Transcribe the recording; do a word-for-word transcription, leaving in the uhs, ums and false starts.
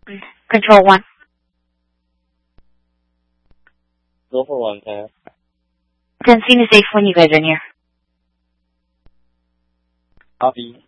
Control one. Go for one, sir. ten scene is safe when you guys are near. Copy.